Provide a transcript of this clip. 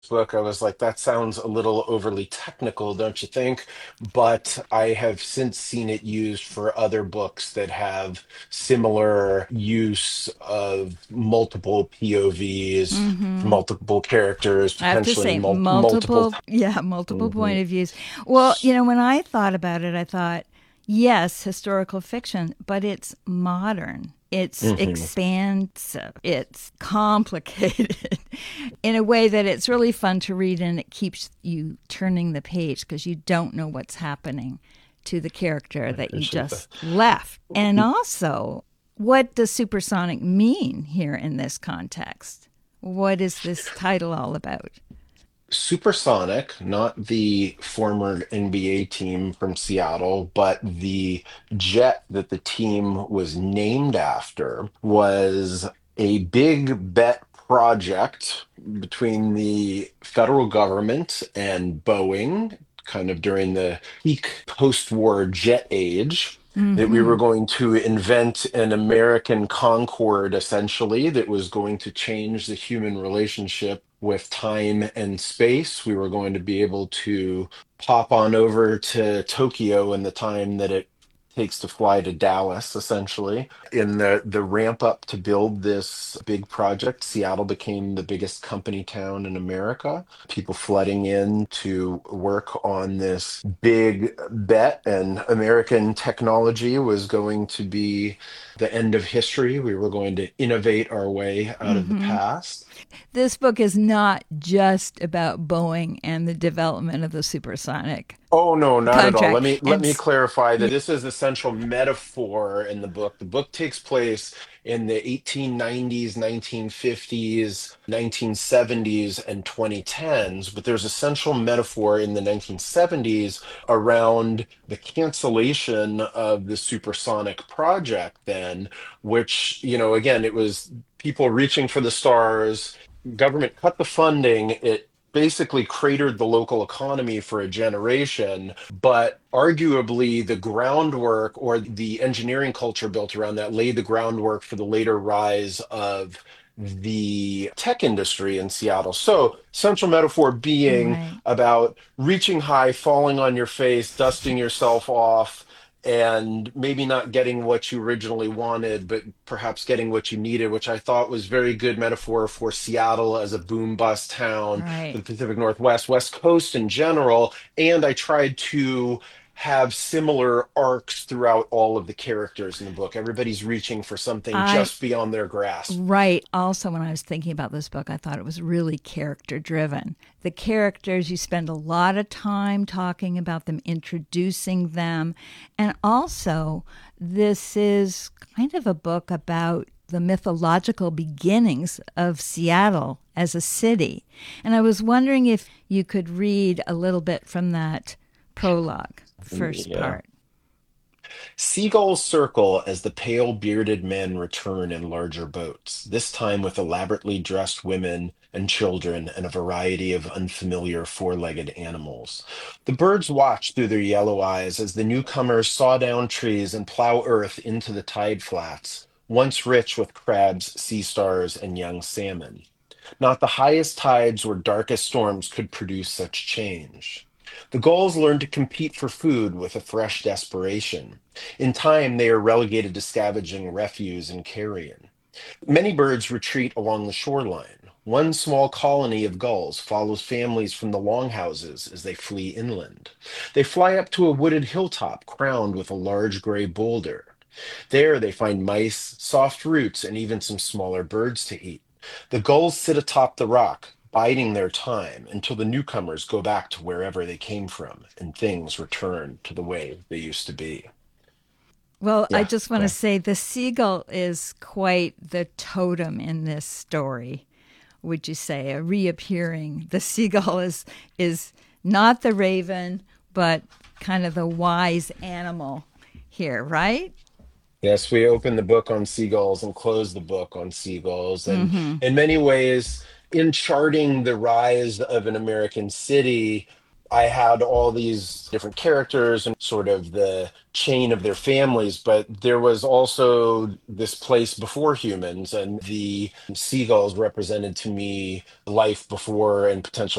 book, I was like, that sounds a little overly technical, don't you think? But I have since seen it used for other books that have similar use of multiple POVs, Hmm. multiple characters, I have to potentially say, multiple. multiple point Mhm. of views. Well, when I thought about it, I thought, yes, historical fiction, but it's modern. It's Mhm. expansive. It's complicated in a way that it's really fun to read and it keeps you turning the page because you don't know what's happening to the character I that you appreciate that. just left. And also, what does supersonic mean here in this context? What is this title all about? Supersonic, not the former NBA team from Seattle, but the jet that the team was named after, was a big bet project between the federal government and Boeing, kind of during the peak post-war jet age. That we were Hmm. going to invent an American Concorde, essentially, that was going to change the human relationship with time and space. We were going to be able to pop on over to Tokyo in the time that it takes to fly to Dallas, essentially. In the ramp up to build this big project, Seattle became the biggest company town in America. People flooding in to work on this big bet, and American technology was going to be the end of history. We were going to innovate our way out of the Hmm. past. This book is not just about Boeing and the development of the supersonic Oh no, not at all. Let contract. me let And me clarify that yeah, this is essential metaphor in the book. The book takes place in the 1890s, 1950s, 1970s, and 2010s, but there's essential metaphor in the 1970s around the cancellation of the supersonic project then, which, again, it was people reaching for the stars. Government cut the funding. It basically cratered the local economy for a generation, but arguably the groundwork or the engineering culture built around that laid the groundwork for the later rise of the tech industry in Seattle. So, central metaphor being right. about reaching high, falling on your face, dusting yourself off, and maybe not getting what you originally wanted, but perhaps getting what you needed, which I thought was very good metaphor for Seattle as a boom bust town, for Right. the Pacific Northwest, West Coast in general. And I tried to have similar arcs throughout all of the characters in the book. Everybody's reaching for something I just beyond their grasp. Right. Also, when I was thinking about this book, I thought it was really character driven. The characters, you spend a lot of time talking about them, introducing them. And also, this is kind of a book about the mythological beginnings of Seattle as a city. And I was wondering if you could read a little bit from that prologue, first Yeah. part. Seagulls circle as the pale bearded men return in larger boats, this time with elaborately dressed women and children and a variety of unfamiliar four legged animals. The birds watch through their yellow eyes as the newcomers saw down trees and plow earth into the tide flats, once rich with crabs, sea stars, and young salmon. Not the highest tides or darkest storms could produce such change. The gulls learn to compete for food with a fresh desperation. In time, they are relegated to scavenging refuse and carrion. Many birds retreat along the shoreline. One small colony of gulls follows families from the longhouses as they flee inland. They fly up to a wooded hilltop crowned with a large gray boulder. There they find mice, soft roots, and even some smaller birds to eat. The gulls sit atop the rock, biding their time until the newcomers go back to wherever they came from and things return to the way they used to be. Well, I Yeah, just want to okay. say the seagull is quite the totem in this story. Would you say a reappearing? The seagull is not the raven, but kind of the wise animal here, right? Yes, we open the book on seagulls and close the book on seagulls. And Mm-hmm. in many ways, in charting the rise of an American city, I had all these different characters and sort of the chain of their families, but there was also this place before humans, and the seagulls represented to me life before and potentially